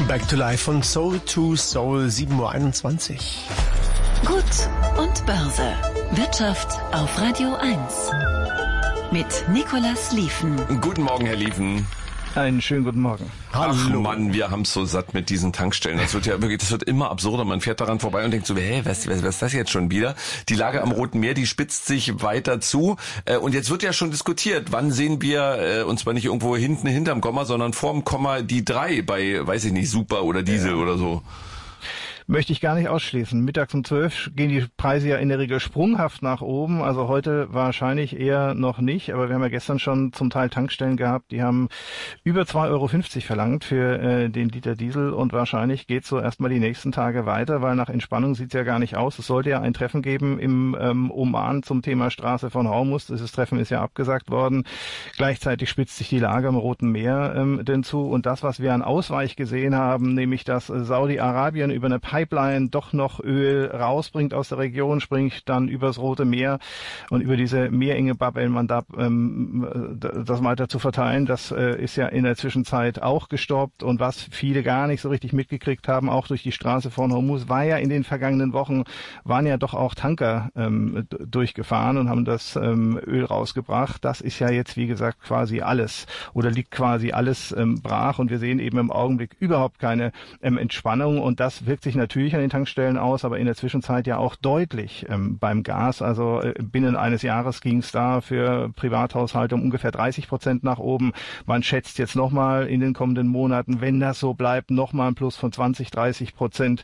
Back to Life von Soul to Soul, 7:21 Uhr. Gut und Börse. Wirtschaft auf Radio 1. Mit Nicolas Lieven. Guten Morgen, Herr Lieven. Einen schönen guten Morgen. Hallo. Ach Mann, wir haben's so satt mit diesen Tankstellen. Das wird immer absurder. Man fährt daran vorbei und denkt so, was ist das jetzt schon wieder? Die Lage am Roten Meer, die spitzt sich weiter zu. Und jetzt wird ja schon diskutiert, wann sehen wir, und zwar nicht irgendwo hinten hinterm Komma, sondern vorm Komma die 3 bei, weiß ich nicht, Super oder Diesel oder so. Möchte ich gar nicht ausschließen. Mittags um 12 gehen die Preise ja in der Regel sprunghaft nach oben. Also heute wahrscheinlich eher noch nicht. Aber wir haben ja gestern schon zum Teil Tankstellen gehabt, die haben über 2,50 € verlangt für den Liter Diesel. Und wahrscheinlich geht so erstmal die nächsten Tage weiter, weil nach Entspannung sieht's ja gar nicht aus. Es sollte ja ein Treffen geben im Oman zum Thema Straße von Hormuz. Dieses Treffen ist ja abgesagt worden. Gleichzeitig spitzt sich die Lage am Roten Meer denn zu. Und das, was wir an Ausweich gesehen haben, nämlich dass Saudi-Arabien über eine Pipeline doch noch Öl rausbringt aus der Region, springt dann übers Rote Meer und über diese Meerenge Bab el-Mandab das weiter zu verteilen. Das ist ja in der Zwischenzeit auch gestoppt. Und was viele gar nicht so richtig mitgekriegt haben, auch durch die Straße von Hormuz, war ja in den vergangenen Wochen, waren ja doch auch Tanker durchgefahren und haben das Öl rausgebracht. Das ist ja jetzt, wie gesagt, quasi alles oder liegt quasi alles brach. Und wir sehen eben im Augenblick überhaupt keine Entspannung. Und das wirkt sich natürlich an den Tankstellen aus, aber in der Zwischenzeit ja auch deutlich beim Gas. Also binnen eines Jahres ging es da für Privathaushalte um ungefähr 30% nach oben. Man schätzt jetzt nochmal in den kommenden Monaten, wenn das so bleibt, nochmal ein Plus von 20-30%.